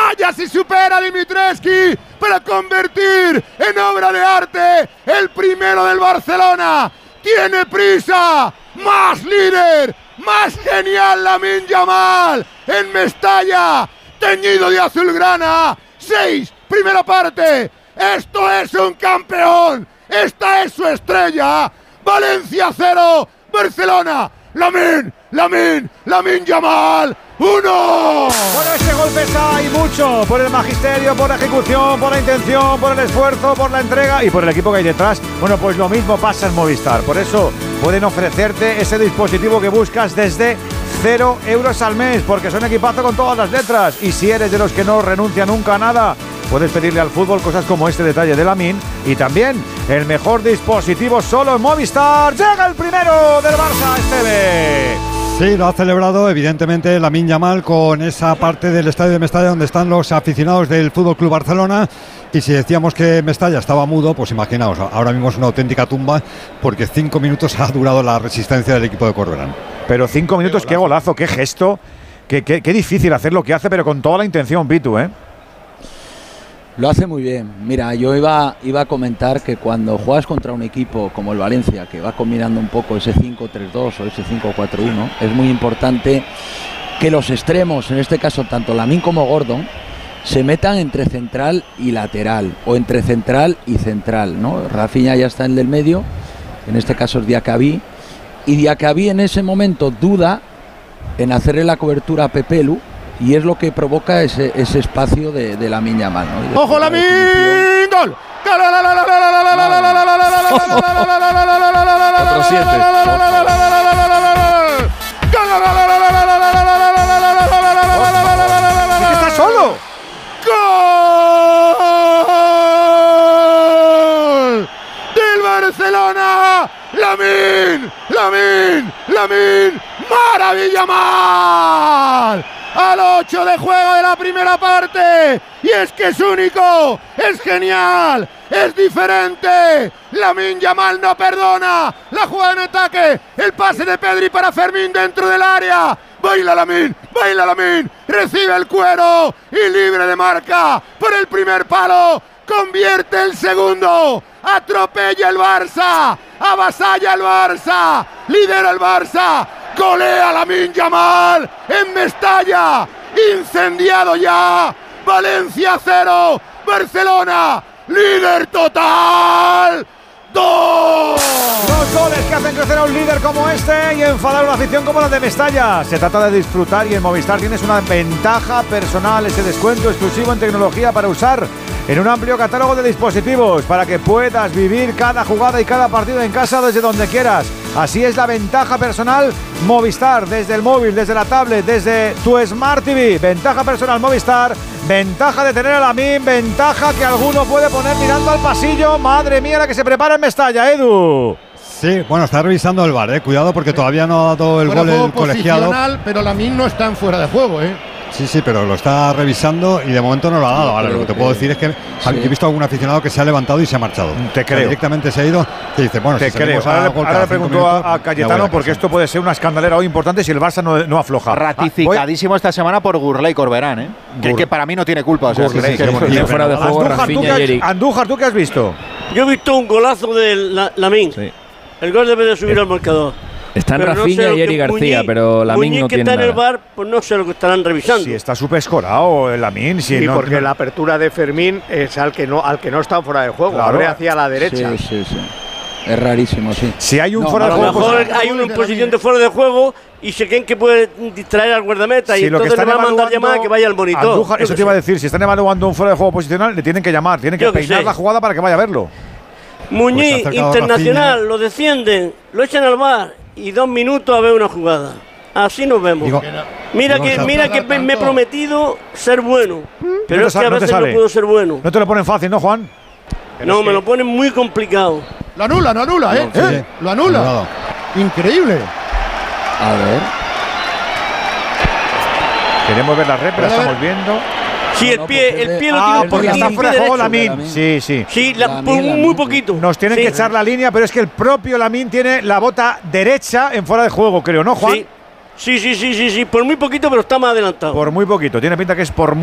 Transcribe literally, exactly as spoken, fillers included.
Vaya si supera a Dimitrescu para convertir en obra de arte el primero del Barcelona. Tiene prisa, más líder, más genial Lamine Yamal en Mestalla, teñido de azulgrana. Seis, primera parte. Esto es un campeón. Esta es su estrella. Valencia cero, Barcelona. Lamine, Lamine, Lamine Yamal, uno. Bueno, ese gol pesa y mucho por el magisterio, por la ejecución, por la intención, por el esfuerzo, por la entrega y por el equipo que hay detrás. Bueno, pues lo mismo pasa en Movistar. Por eso pueden ofrecerte ese dispositivo que buscas desde cero euros al mes, porque son equipazo con todas las letras. Y si eres de los que no renuncia nunca a nada, puedes pedirle al fútbol cosas como este detalle de Lamine. Y también el mejor dispositivo solo en Movistar. Llega el primero del Barça, Esteve. Sí, lo ha celebrado evidentemente Lamine Yamal con esa parte del estadio de Mestalla donde están los aficionados del F C Barcelona. Y si decíamos que Mestalla estaba mudo, pues imaginaos, ahora mismo es una auténtica tumba porque cinco minutos ha durado la resistencia del equipo de Corberán. Pero cinco minutos, qué golazo, qué gesto, qué, qué, qué difícil hacer lo que hace, pero con toda la intención, Pitu, ¿eh? Lo hace muy bien. Mira, yo iba, iba a comentar que cuando juegas contra un equipo como el Valencia, que va combinando un poco ese cinco tres dos o ese cinco cuatro uno, es muy importante que los extremos, en este caso tanto Lamine como Gordon, se metan entre central y lateral, o entre central y central, ¿no? Rafinha ya está en el del medio, en este caso es Diacabí, y Diacabí en ese momento duda en hacerle la cobertura a Pepelu, y es lo que provoca ese, ese espacio de, de Lamine Yamal, ¿no? ¡Ojo, Lamine! ¡Gol! Otro siete. ¡Está solo! ¡Gol! ¡Del Barcelona! ¡Lamine! ¡Lamine! ¡Lamine! ¡Maravilla mal! Al ocho de juego de la primera parte. Y es que es único, es genial, es diferente. Lamine Yamal no perdona. La jugada en ataque, el pase de Pedri para Fermín dentro del área. Baila Lamine, baila Lamine. Recibe el cuero y libre de marca por el primer palo. Convierte el segundo. Atropella el Barça. Avasalla el Barça. Lidera el Barça. Golea Lamine Yamal en Mestalla. Incendiado ya. Valencia cero. Barcelona líder total. ¡Dos! Dos goles que hacen crecer a un líder como este y enfadar a una afición como la de Mestalla. Se trata de disfrutar y en Movistar tienes una ventaja personal, ese descuento exclusivo en tecnología para usar en un amplio catálogo de dispositivos para que puedas vivir cada jugada y cada partido en casa desde donde quieras. Así es la ventaja personal Movistar, desde el móvil, desde la tablet, desde tu Smart T V. Ventaja personal Movistar, ventaja de tener a Lamine, ventaja que alguno puede poner mirando al pasillo. Madre mía la que se prepara en Mestalla, Edu. Sí, bueno, está revisando el V A R, eh. Cuidado porque todavía no ha dado el fuera gol el colegiado. Pero Lamine no está en fuera de juego, ¿eh? Sí, sí, pero lo está revisando y de momento no lo ha dado. Ahora, lo que te puedo decir es que sí. He visto a algún aficionado que se ha levantado y se ha marchado. Te creo. Directamente se ha ido. Te dice, bueno, te si creo. Ahora, le, ahora le pregunto minutos, a Cayetano porque esto puede ser una escandalera hoy importante si el Barça no, no afloja. Ratificadísimo ah, esta semana por Gurley y Corberán, ¿eh? Que, que para mí no tiene culpa. O sea, Gurley, sí, sí, sí, sí, sí, fuera de juego, Rafinha y Eric. Andújar, ¿tú qué has visto? Yo he visto un golazo de Lamine. Sí. El gol debe de subir eh. al marcador. Están pero Rafinha no sé y Eric García, Muñiz, pero Lamine no tiene nada. que está en el bar, pues no sé lo que estarán revisando. Si está súper escorado el Lamine. Si sí, no, porque no. la apertura de Fermín es al que no al que no está fuera de juego, claro. abre hacia la derecha. Sí, sí, sí. Es rarísimo, sí. Si hay un no, fuera de juego, a lo mejor pues, hay una en posición de fuera de juego y se creen que puede distraer al guardameta si y entonces le va a mandar llamada que vaya al monitor. Andújar, eso te iba a decir, si están evaluando un fuera de juego posicional, le tienen que llamar, tienen que Yo peinar que la jugada para que vaya a verlo. Muñiz, pues Internacional, Rafinha. Lo descienden, lo echan al bar y dos minutos a ver una jugada. Así nos vemos. Digo, mira digo, que, mira que me he prometido ser bueno, pero no es que a veces no, no puedo ser bueno. No te lo ponen fácil, ¿no, Juan? Pero no, es me lo ponen muy complicado. Lo anula, lo anula, ¿eh? No, sí, ¿Eh? Lo anula. No. Increíble. A ver. Queremos ver la red, pero estamos viendo. Sí, el pie, el pie lo ah, tiene porque está fuera de juego Lamine. Sí, sí. Sí, la, Lamine, muy Lamine, poquito. Nos tienen sí. que echar la línea, pero es que el propio Lamine tiene la bota derecha en fuera de juego, creo, ¿no, Juan? Sí, sí, sí, sí, sí, sí. Por muy poquito, pero está más adelantado. Por muy poquito. Tiene pinta que es por muy